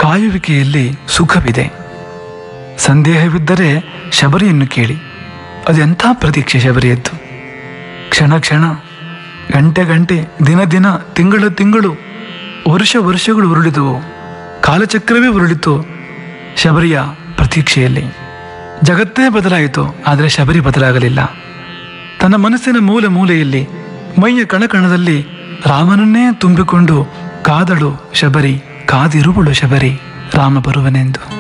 ಕಾಯುವಿಕೆಯಲ್ಲಿ ಸುಖವಿದೆ. ಸಂದೇಹವಿದ್ದರೆ ಶಬರಿಯನ್ನು ಕೇಳಿ. ಅದೆಂಥ ಪ್ರತೀಕ್ಷೆ ಶಬರಿಯದ್ದು. ಕ್ಷಣ ಕ್ಷಣ, ಗಂಟೆ ಗಂಟೆ, ದಿನ ದಿನ, ತಿಂಗಳು ತಿಂಗಳು, ವರ್ಷ ವರ್ಷಗಳು ಉರುಳಿದವು. ಕಾಲಚಕ್ರವೇ ಉರುಳಿತು ಶಬರಿಯ ಪ್ರತೀಕ್ಷೆಯಲ್ಲಿ. ಜಗತ್ತೇ ಬದಲಾಯಿತು, ಆದರೆ ಶಬರಿ ಬದಲಾಗಲಿಲ್ಲ. ತನ್ನ ಮನಸ್ಸಿನ ಮೂಲೆ ಮೂಲೆಯಲ್ಲಿ, ಮೈಯ ಕಣಕಣದಲ್ಲಿ ರಾಮನನ್ನೇ ತುಂಬಿಕೊಂಡು ಕಾದಳು ಶಬರಿ, ಕಾದಿರುವಳು ಶಬರಿ ರಾಮ ಬರುವನೆಂದು.